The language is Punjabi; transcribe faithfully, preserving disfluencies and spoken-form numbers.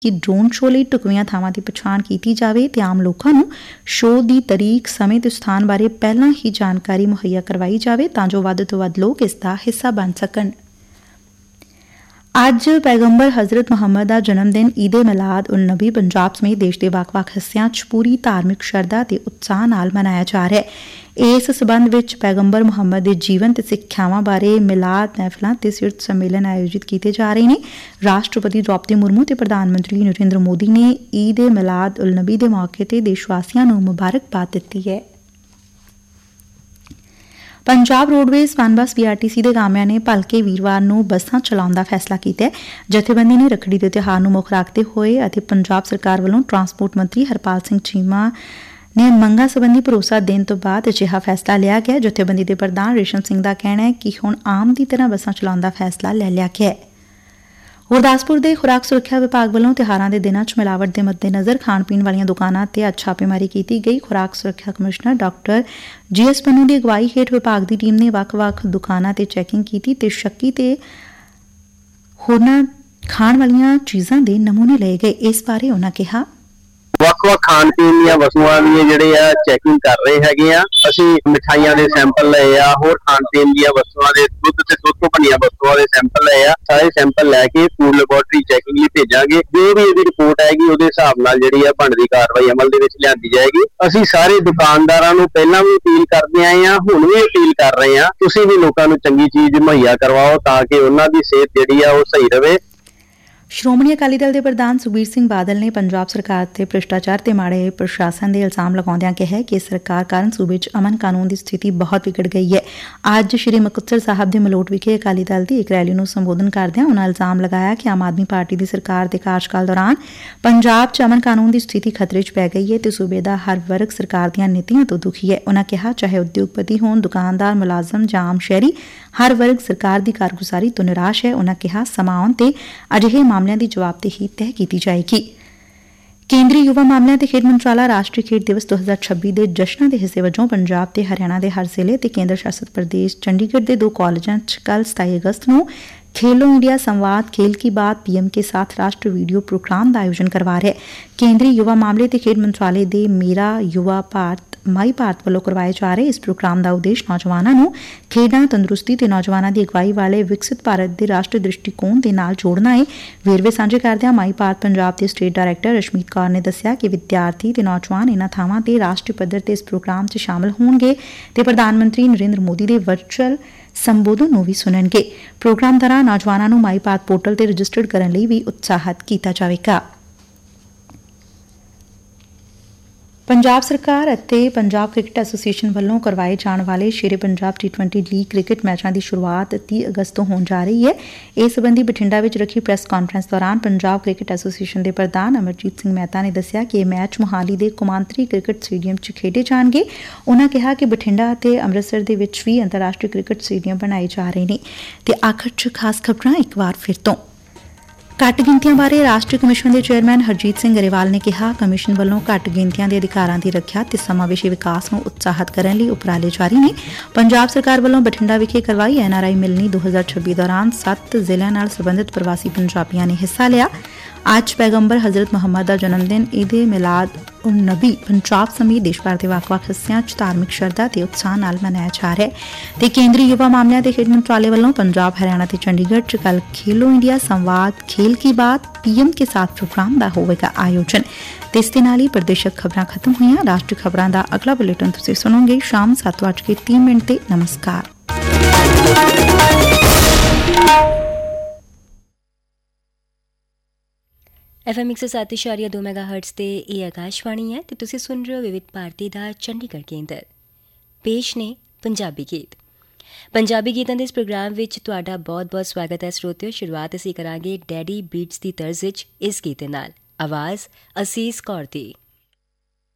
ਕਿ ਡਰੋਨ ਸ਼ੋਅ ਲਈ ਢੁਕਵੀਆਂ ਥਾਵਾਂ ਦੀ ਪਛਾਣ ਕੀਤੀ ਜਾਵੇ ਤੇ ਆਮ ਲੋਕਾਂ ਨੂੰ ਸ਼ੋਅ ਦੀ ਤਰੀਕ, ਸਮੇਂ ਤੇ ਸਥਾਨ ਬਾਰੇ ਪਹਿਲਾਂ ਹੀ ਜਾਣਕਾਰੀ ਮੁਹੱਈਆ ਕਰਵਾਈ ਜਾਵੇ ਤਾਂ ਜੋ ਵੱਧ ਤੋਂ ਵੱਧ ਲੋਕ ਇਸ ਦਾ ਹਿੱਸਾ ਬਣ ਸਕਣ। ਅੱਜ ਪੈਗੰਬਰ ਹਜ਼ਰਤ ਮੁਹੰਮਦ ਦਾ ਜਨਮ ਦਿਨ ਈਦ ਏ ਮਿਲਾਦ ਉਨ ਨਬੀ ਪੰਜਾਬ ਸਮੇਤ ਦੇਸ਼ ਦੇ ਵੱਖ-ਵੱਖ ਹਿੱਸਿਆਂ 'ਚ ਪੂਰੀ ਧਾਰਮਿਕ ਸ਼ਰਧਾ ਤੇ ਉਤਸ਼ਾਹ ਨਾਲ ਮਨਾਇਆ ਜਾ ਰਿਹਾ ਹੈ। ਇਸ ਸਬੰਧ ਵਿੱਚ ਪੈਗੰਬਰ ਮੁਹੰਮਦ ਦੇ ਜੀਵਨ ਤੇ ਸਿੱਖਿਆਵਾਂ ਬਾਰੇ ਮਿਲਾਦ ਮਹਿਫਲਾਂ ਤੇ ਸਿਰਤ ਸੰਮੇਲਨ ਆਯੋਜਿਤ ਕੀਤੇ ਜਾ ਰਹੇ ਨੇ। ਰਾਸ਼ਟਰਪਤੀ ਦ੍ਰੌਪਦੀ ਮੁਰਮੂ ਤੇ ਪ੍ਰਧਾਨ ਮੰਤਰੀ ਨਰਿੰਦਰ ਮੋਦੀ ਨੇ ਈਦ ਏ ਮਿਲਾਦ ਉਨ ਨਬੀ ਦੇ ਮੌਕੇ ਤੇ ਦੇਸ਼ ਵਾਸੀਆਂ ਨੂੰ ਮੁਬਾਰਕਬਾਦ ਦਿੱਤੀ ਹੈ। Punjab roadways Punbus P R T C ਦੇ ਕਾਮਿਆਂ ਨੇ ਭਲਕੇ ਵੀਰਵਾਰ ਨੂੰ ਬੱਸਾਂ ਚਲਾਉਣ ਦਾ ਫੈਸਲਾ ਕੀਤਾ ਹੈ। ਜਥੇਬੰਦੀ ਨੇ ਰੱਖੜੀ ਦੇ ਤਿਉਹਾਰ ਨੂੰ ਮੁੱਖ ਰੱਖਦੇ ਹੋਏ ਅਤੇ ਪੰਜਾਬ ਸਰਕਾਰ ਵੱਲੋਂ ਟਰਾਂਸਪੋਰਟ ਮੰਤਰੀ ਹਰਪਾਲ ਸਿੰਘ ਚੀਮਾ ਨੇ ਮੰਗਾਂ ਸਬੰਧੀ ਭਰੋਸਾ ਦੇਣ ਤੋਂ ਬਾਅਦ ਅਜਿਹਾ ਫੈਸਲਾ ਲਿਆ ਗਿਆ। ਜਥੇਬੰਦੀ ਦੇ ਪ੍ਰਧਾਨ ਰੇਸ਼ਮ ਸਿੰਘ ਦਾ ਕਹਿਣਾ ਹੈ ਕਿ ਹੁਣ ਆਮ ਦੀ ਤਰ੍ਹਾਂ ਬੱਸਾਂ ਚਲਾਉਣ ਦਾ ਫੈਸਲਾ ਲੈ ਲਿਆ ਗਿਆ ਹੈ। ਗੁਰਦਾਸਪੁਰ ਦੇ ਖੁਰਾਕ ਸੁਰੱਖਿਆ ਵਿਭਾਗ ਵੱਲੋਂ ਤਿਉਹਾਰਾਂ ਦੇ ਦਿਨਾਂ 'ਚ ਮਿਲਾਵਟ ਦੇ ਮੱਦੇਨਜ਼ਰ ਖਾਣ ਪੀਣ ਵਾਲੀਆਂ ਦੁਕਾਨਾਂ ਤੇ ਅੱਜ ਛਾਪੇਮਾਰੀ ਕੀਤੀ ਗਈ। ਖੁਰਾਕ ਸੁਰੱਖਿਆ commissioner doctor G S Pannu ਦੀ ਅਗਵਾਈ ਹੇਠ ਵਿਭਾਗ ਦੀ ਟੀਮ ਨੇ ਵੱਖ-ਵੱਖ ਦੁਕਾਨਾਂ ਤੇ ਚੈਕਿੰਗ ਕੀਤੀ ਤੇ ਸ਼ੱਕੀ ਤੇ ਹੋਰਨਾਂ ਖਾਣ ਵਾਲੀਆਂ ਚੀਜ਼ਾਂ ਦੇ ਨਮੂਨੇ ਲਏ ਗਏ। ਇਸ ਬਾਰੇ ਉਨ੍ਹਾਂ ਕਿਹਾ, ਵੱਖ-ਵੱਖ ਖਾਣ ਪੀਣ ਦੀਆਂ ਵਸਤੂਆਂ ਦੀ ਜਿਹੜੇ ਆ ਚੈਕਿੰਗ ਕਰ ਰਹੇ ਹੈਗੇ ਆ। ਅਸੀਂ ਮਿਠਾਈਆਂ ਦੇ ਸੈਂਪਲ ਲਏ ਆ, ਹੋਰ ਖਾਣ ਪੀਣ ਦੀਆਂ ਵਸਤੂਆਂ ਦੇ ਦੁੱਧ ਤੇ ਦੁੱਧ ਤੋਂ ਬਣੀਆਂ ਵਸਤੂਆਂ ਦੇ ਸੈਂਪਲ ਲਏ ਆ। ਸਾਰੇ ਸੈਂਪਲ ਲੈ ਕੇ ਫੂਡ ਲੈਬੋਰਟਰੀ ਚੈਕਿੰਗ ਲਈ ਭੇਜਾਂਗੇ। ਜੋ ਵੀ ਇਹਦੀ ਰਿਪੋਰਟ ਆਏਗੀ ਉਹਦੇ ਹਿਸਾਬ ਨਾਲ ਜਿਹੜੀ ਆ ਬਣਦੀ ਕਾਰਵਾਈ ਅਮਲ ਦੇ ਵਿੱਚ ਲਿਆਂਦੀ ਜਾਏਗੀ। ਅਸੀਂ ਸਾਰੇ ਦੁਕਾਨਦਾਰਾਂ ਨੂੰ ਪਹਿਲਾਂ ਵੀ ਅਪੀਲ ਕਰਦੇ ਆਏ ਆ, ਹੁਣ ਵੀ ਅਪੀਲ ਕਰ ਰਹੇ ਆ, ਤੁਸੀਂ ਵੀ ਲੋਕਾਂ ਨੂੰ ਚੰਗੀ ਚੀਜ਼ ਮੁਹੱਈਆ ਕਰਵਾਓ ਤਾਂ ਕਿ ਉਹਨਾਂ ਦੀ ਸਿਹਤ ਜਿਹੜੀ ਆ ਉਹ ਸਹੀ ਰਵੇ। ਸ਼੍ਰੋਮਣੀ ਅਕਾਲੀ ਦਲ ਦੇ ਪ੍ਰਧਾਨ ਸੁਖਬੀਰ ਸਿੰਘ ਬਾਦਲ ਨੇ ਪੰਜਾਬ ਸਰਕਾਰ ਤੇ ਭ੍ਰਿਸ਼ਟਾਚਾਰ ਤੇ ਮਾੜੇ ਪ੍ਰਸ਼ਾਸਨ ਦੇ ਇਲਜ਼ਾਮ ਲਗਾਉਂਦਿਆਂ ਕਿਹਾ ਕਿ ਸਰਕਾਰ ਕਾਰਨ ਸੂਬੇ 'ਚ ਅਮਨ ਕਾਨੂੰਨ ਦੀ ਸਥਿਤੀ ਬਹੁਤ ਵਿਗੜ ਗਈ ਹੈ। ਅੱਜ ਸ਼੍ਰੀ ਮੁਕਤਸਰ ਸਾਹਿਬ ਦੇ ਮਲੋਟ ਵਿਖੇ ਅਕਾਲੀ ਦਲ ਦੀ ਇੱਕ ਰੈਲੀ ਨੂੰ ਸੰਬੋਧਨ ਕਰਦਿਆਂ ਉਨ੍ਹਾਂ ਇਲਜ਼ਾਮ ਲਗਾਇਆ ਕਿ ਆਮ ਆਦਮੀ ਪਾਰਟੀ ਦੀ ਸਰਕਾਰ ਦੇ ਕਾਰਜਕਾਲ ਦੌਰਾਨ ਪੰਜਾਬ 'ਚ ਅਮਨ ਕਾਨੂੰਨ ਦੀ ਸਥਿਤੀ ਖਤਰੇ 'ਚ ਪੈ ਗਈ ਹੈ ਤੇ ਸੂਬੇ ਦਾ ਹਰ ਵਰਗ ਸਰਕਾਰ ਦੀਆਂ ਨੀਤੀਆਂ ਤੋਂ ਦੁਖੀ ਹੈ। ਉਨ੍ਹਾਂ ਕਿਹਾ, ਚਾਹੇ ਉਦਯੋਗਪਤੀ ਹੋਣ, ਦੁਕਾਨਦਾਰ, ਮੁਲਾਜ਼ਮ ਜਾਂ ਆਮ ਸ਼ਹਿਰੀ, ਹਰ ਵਰਗ ਸਰਕਾਰ ਦੀ ਕਾਰਗੁਜ਼ਾਰੀ ਤੋਂ ਨਿਰਾਸ਼ ਹੈ। ਉਨ੍ਹਾਂ ਕਿਹਾ, ਸਮਾਂ ਆਉਣ ਤੇ ਅਜਿਹੇ ਮਾਮਲਿਆਂ ਦੀ ਜਵਾਬਦੇਹੀ ਤੈਅ ਕੀਤੀ ਜਾਏਗੀ। ਕੇਂਦਰੀ ਯੁਵਾ ਮਾਮਲਿਆਂ ਤੇ ਖੇਡ ਮੰਤਰਾਲਾ ਰਾਸ਼ਟਰੀ ਖੇਡ ਦਿਵਸ ਦੋ ਹਜ਼ਾਰ ਛੱਬੀ ਦੇ ਜਸ਼ਨਾਂ ਦੇ ਹਿੱਸੇ ਵਜੋਂ ਪੰਜਾਬ ਤੇ ਹਰਿਆਣਾ ਦੇ ਹਰ ਜ਼ਿਲ੍ਹੇ ਤੇ ਕੇਂਦਰ ਸ਼ਾਸਤ ਪ੍ਰਦੇਸ਼ ਚੰਡੀਗੜ੍ਹ ਦੇ ਦੋ ਕਾਲਜਾਂ 'ਚ ਕੱਲ੍ਹ ਸਤਾਈ ਅਗਸਤ ਨੂੰ खेलो इंडिया संवाद खेल की बात पीएम के साथ राष्ट्र वीडियो प्रोग्राम का आयोजन करवा रहा है। केंद्रीय युवा मामले ते खेड मंत्रालय दे मेरा युवा भारत माई भारत वालों करवाए जा रहे इस प्रोग्राम का उद्देश्य नौजवानों नूं खेडां, तंदुरुस्ती ते नौजवानों की अगवाई वाले विकसित भारत के राष्ट्र दृष्टिकोण के नाल जोड़ना है। वेरवे साझे करदिआं माई भारत पंजाब के स्टेट डायरैक्टर रशमीत कौर ने दस्सिया कि विद्यार्थी ते नौजवान इन्हां थावां ते राष्ट्रीय पद्धर ते इस प्रोग्राम च शामिल होणगे ते प्रधानमंत्री नरेंद्र मोदी के वर्चुअल संबोधन ਨੂੰ ਵੀ ਸੁਣਨਗੇ। ਪ੍ਰੋਗਰਾਮ ਦੌਰਾਨ ਨੌਜਵਾਨਾਂ ਨੂੰ ਮਾਈ ਭਾਰਤ ਪੋਰਟਲ ਤੇ ਰਜਿਸਟਰਡ ਕਰਨ ਲਈ ਵੀ ਉਤਸ਼ਾਹਿਤ ਕੀਤਾ ਜਾਵੇਗਾ। ਪੰਜਾਬ ਸਰਕਾਰ ਅਤੇ ਪੰਜਾਬ ਕ੍ਰਿਕਟ ਐਸੋਸੀਏਸ਼ਨ ਵੱਲੋਂ ਕਰਵਾਏ ਜਾਣ ਵਾਲੇ ਸ਼ੇਰੇ Punjab T twenty league cricket ਮੈਚਾਂ ਦੀ ਸ਼ੁਰੂਆਤ ਤੀਹ ਅਗਸਤ ਤੋਂ ਹੋਣ ਜਾ ਰਹੀ ਹੈ। ਇਸ ਸਬੰਧੀ ਬਠਿੰਡਾ ਵਿੱਚ ਰੱਖੀ ਪ੍ਰੈਸ ਕਾਨਫਰੰਸ ਦੌਰਾਨ ਪੰਜਾਬ ਕ੍ਰਿਕਟ ਐਸੋਸੀਏਸ਼ਨ ਦੇ ਪ੍ਰਧਾਨ ਅਮਰਜੀਤ ਸਿੰਘ ਮਹਿਤਾ ਨੇ ਦੱਸਿਆ ਕਿ ਇਹ ਮੈਚ ਮੁਹਾਲੀ ਦੇ ਕੌਮਾਂਤਰੀ ਕ੍ਰਿਕਟ ਸਟੇਡੀਅਮ 'ਚ ਖੇਡੇ ਜਾਣਗੇ। ਉਨ੍ਹਾਂ ਕਿਹਾ ਕਿ ਬਠਿੰਡਾ ਅਤੇ ਅੰਮ੍ਰਿਤਸਰ ਦੇ ਵਿੱਚ ਵੀ ਅੰਤਰਰਾਸ਼ਟਰੀ ਕ੍ਰਿਕਟ ਸਟੇਡੀਅਮ ਬਣਾਏ ਜਾ ਰਹੇ ਨੇ। ਤੇ ਆਖਰ 'ਚ ਖਾਸ ਖਬਰਾਂ ਇੱਕ ਵਾਰ ਫਿਰ ਤੋਂ। ਘੱਟ ਗਿਣਤੀਆਂ ਬਾਰੇ ਰਾਸ਼ਟਰੀ ਕਮਿਸ਼ਨ ਦੇ ਚੇਅਰਮੈਨ ਹਰਜੀਤ ਸਿੰਘ ਗਰੇਵਾਲ ਨੇ ਕਿਹਾ, ਕਮਿਸ਼ਨ ਵੱਲੋਂ ਘੱਟ ਗਿਣਤੀਆਂ ਦੇ ਅਧਿਕਾਰਾਂ ਦੀ ਰੱਖਿਆ ਤੇ ਸਮਾਵੇਸ਼ੀ ਵਿਕਾਸ ਨੂੰ ਉਤਸ਼ਾਹਿਤ ਕਰਨ ਲਈ ਉਪਰਾਲੇ ਜਾਰੀ ਨੇ। ਪੰਜਾਬ ਸਰਕਾਰ ਵੱਲੋਂ ਬਠਿੰਡਾ ਵਿਖੇ ਕਰਵਾਈ ਐਨ ਆਰ ਆਈ ਮਿਲਣੀ ਦੋ ਹਜ਼ਾਰ ਛੱਬੀ ਦੌਰਾਨ ਸੱਤ ਜ਼ਿਲ੍ਹਿਆਂ ਨਾਲ ਸੰਬੰਧਿਤ ਪ੍ਰਵਾਸੀ ਪੰਜਾਬੀਆਂ ਨੇ ਹਿੱਸਾ ਲਿਆ। ਅੱਜ ਪੈਗੰਬਰ ਹਜ਼ਰਤ ਮੁਹੰਮਦ ਦਾ ਜਨਮ ਦਿਨ ਈਦ ਏ ਮਿਲਾਦ ਉਨ ਨਬੀ ਪੰਜਾਬ ਸਮੇਤ ਦੇਸ਼ ਭਰ ਦੇ ਵੱਖ-ਵੱਖ ਹਿੱਸਿਆਂ 'ਚ ਧਾਰਮਿਕ ਸ਼ਰਧਾ ਤੇ ਉਤਸ਼ਾਹ ਨਾਲ ਮਨਾਇਆ ਜਾ ਰਿਹਾ ਹੈ। ਤੇ ਕੇਂਦਰੀ ਯੁਵਾ ਮਾਮਲਿਆਂ ਤੇ ਖੇਡ ਮੰਤਰਾਲੇ ਵੱਲੋਂ ਪੰਜਾਬ, ਹਰਿਆਣਾ ਤੇ ਚੰਡੀਗੜ੍ਹ 'ਚ ਕੱਲ੍ਹ ਖੇਲੋ ਇੰਡੀਆ ਸੰਵਾਦ ਖੇਲ ਕੀ ਬਾਤ ਪੀਐਮ ਕੇ ਸਾਥ ਪ੍ਰੋਗਰਾਮ ਦਾ ਹੋਵੇਗਾ ਆਯੋਜਨ। ਤੇ ਇਸ ਦੇ ਨਾਲ ਹੀ ਪ੍ਰਦੇਸ਼ਕ ਖਬਰਾਂ ਖਤਮ ਹੋਈਆਂ। ਰਾਸ਼ਟਰੀ ਖਬਰਾਂ ਦਾ ਅਗਲਾ ਬੁਲੇਟਿਨ ਤੁਸੀਂ ਸੁਣੋਗੇ ਸ਼ਾਮ ਸੱਤ ਵੱਜ ਕੇ ਤੀਹ ਮਿੰਟ ਤੇ। ਨਮਸਕਾਰ। एफ एम एक सौ सात इशारिया दो मैगा हर्ट्स ते ये आकाशवाणी है तो तुसी सुन रहे हो विविध भारती दा चंडीगढ़ केंद्र। पेश ने पंजाबी गीत। पंजाबी गीतां दे इस प्रोग्राम विच तुहाडा बहुत बहुत स्वागत है श्रोतियो। शुरुआत असीं करांगे डैडी बीट्स दी तर्ज विच इस गीत दे नाल। आवाज़ असीस कौर दी।